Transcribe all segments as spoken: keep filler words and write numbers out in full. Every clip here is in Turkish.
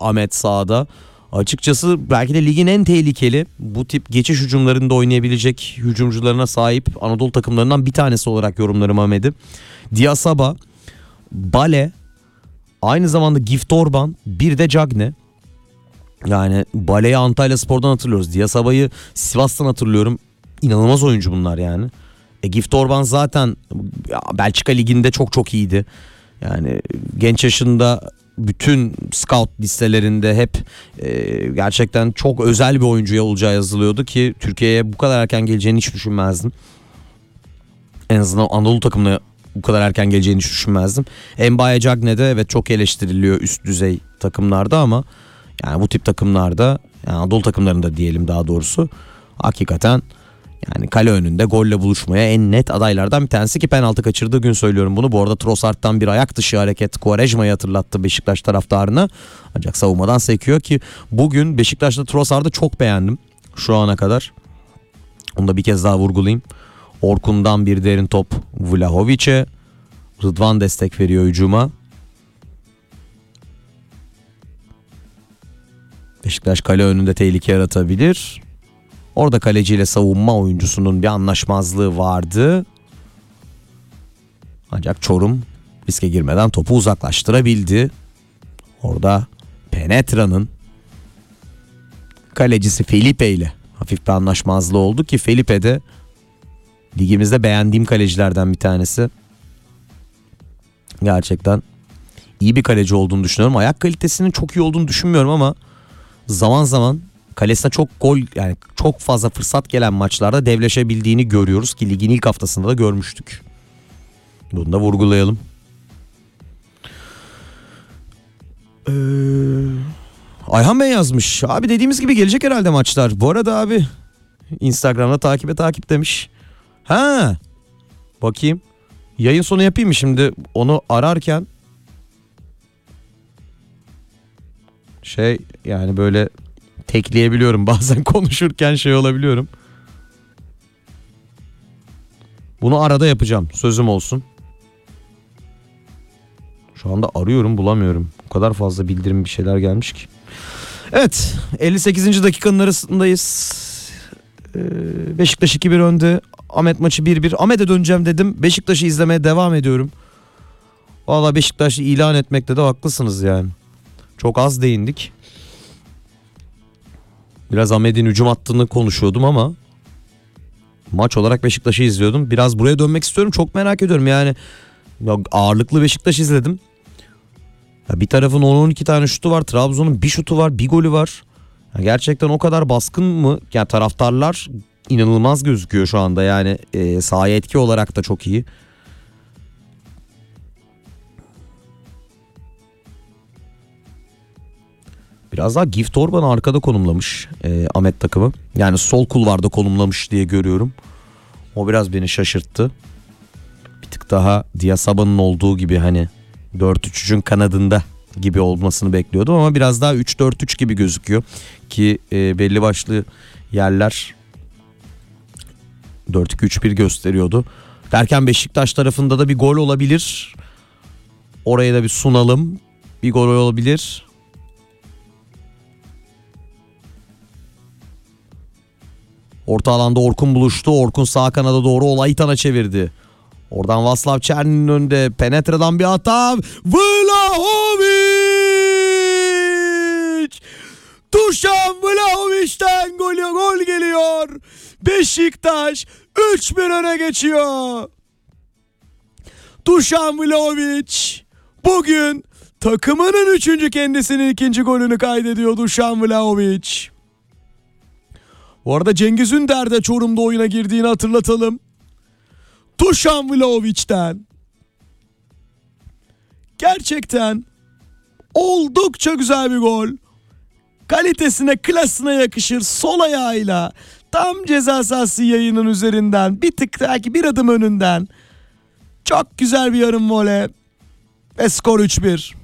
Ahmet sahada. Açıkçası belki de ligin en tehlikeli bu tip geçiş hücumlarında oynayabilecek hücumcularına sahip Anadolu takımlarından bir tanesi olarak yorumlarım Ahmet'i. Diasaba, Bale, aynı zamanda Gift Orban, bir de Cagne. Yani Bale'yi Antalya Spor'dan hatırlıyoruz. Diasaba'yı Sivas'tan hatırlıyorum. İnanılmaz oyuncu bunlar yani. E, Gift Orban zaten Belçika Ligi'nde çok çok iyiydi. Yani genç yaşında bütün scout listelerinde hep e, gerçekten çok özel bir oyuncuya olacağı yazılıyordu ki Türkiye'ye bu kadar erken geleceğini hiç düşünmezdim. En azından Anadolu takımına bu kadar erken geleceğini hiç düşünmezdim. Mbaye Cagne de evet çok eleştiriliyor üst düzey takımlarda ama yani bu tip takımlarda, yani Anadolu takımlarında diyelim daha doğrusu, hakikaten yani kale önünde golle buluşmaya en net adaylardan bir tanesi ki penaltı kaçırdığı gün söylüyorum bunu. Bu arada Trossard'tan bir ayak dışı hareket Quaresma'yı hatırlattı Beşiktaş taraftarına. Ancak savunmadan sekiyor ki bugün Beşiktaş'ta Trossard'ı çok beğendim şu ana kadar. Onu da bir kez daha vurgulayayım. Orkun'dan bir derin top Vlahovic'e. Rıdvan destek veriyor hücuma. Beşiktaş kale önünde tehlike yaratabilir. Orada kaleciyle savunma oyuncusunun bir anlaşmazlığı vardı. Ancak Çorum riske girmeden topu uzaklaştırabildi. Orada Penetra'nın kalecisi Felipe ile hafif bir anlaşmazlığı oldu ki Felipe de ligimizde beğendiğim kalecilerden bir tanesi. Gerçekten iyi bir kaleci olduğunu düşünüyorum. Ayak kalitesinin çok iyi olduğunu düşünmüyorum ama zaman zaman kalesine çok gol, yani çok fazla fırsat gelen maçlarda devleşebildiğini görüyoruz ki ligin ilk haftasında da görmüştük. Bunu da vurgulayalım. Ee, Ayhan Bey yazmış. Abi dediğimiz gibi gelecek herhalde maçlar. Bu arada abi Instagram'da takibe takip demiş. Ha. Bakayım. Yayın sonu yapayım mı şimdi onu ararken? Şey yani böyle tekleyebiliyorum bazen konuşurken, şey olabiliyorum. Bunu arada yapacağım, sözüm olsun. Şu anda arıyorum, bulamıyorum. O kadar fazla bildirim bir şeyler gelmiş ki. Evet, elli sekizinci dakikanın arasındayız. Ee, Beşiktaş iki bir önde. Ahmet maçı bir bir. Ahmet'e döneceğim dedim. Beşiktaş'ı izlemeye devam ediyorum. Valla Beşiktaş'ı ilan etmekte de haklısınız yani. Çok az değindik. Biraz Ahmet'in hücum hattını konuşuyordum ama maç olarak Beşiktaş'ı izliyordum. Biraz buraya dönmek istiyorum. Çok merak ediyorum yani. Ağırlıklı Beşiktaş izledim. Ya bir tarafın on on iki tane şutu var. Trabzon'un bir şutu var, bir golü var. Ya gerçekten o kadar baskın mı? Yani taraftarlar inanılmaz gözüküyor şu anda. Yani e, sahaya etki olarak da çok iyi. Biraz daha Gift Orban'ı arkada konumlamış e, Ahmet takımı. Yani sol kulvarda konumlamış diye görüyorum. O biraz beni şaşırttı. Bir tık daha Diasaba'nın olduğu gibi hani dört üç üçün kanadında gibi olmasını bekliyordum ama biraz daha üç dört üç gibi gözüküyor. Ki e, belli başlı yerler dört iki üç bir gösteriyordu. Derken Beşiktaş tarafında da bir gol olabilir. Oraya da bir sunalım. Bir gol olabilir. Orta alanda Orkun buluştu. Orkun sağ kanada doğru Olaytan'a çevirdi. Oradan Vaslav Çerni'nin önünde Penetra'dan bir hata. Vlahovic! Dušan Vlahovic'ten gol, gol geliyor. Beşiktaş üç bir öne geçiyor. Dušan Vlahovic bugün takımının üçüncü kendisinin ikinci golünü kaydediyor Dušan Vlahovic. Bu arada Cengiz Ünder de Çorum'da oyuna girdiğini hatırlatalım. Dušan Vlahovic'ten gerçekten oldukça güzel bir gol. Kalitesine, klasına yakışır, sol ayağıyla tam ceza sahası yayının üzerinden bir tık belki bir adım önünden. Çok güzel bir yarım voley ve skor üç bir.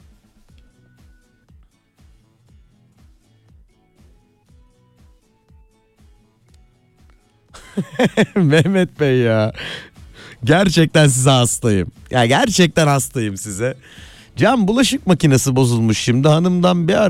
Mehmet Bey ya. Gerçekten size hastayım. Ya gerçekten hastayım size. Cam bulaşık makinesi bozulmuş şimdi, hanımdan bir ara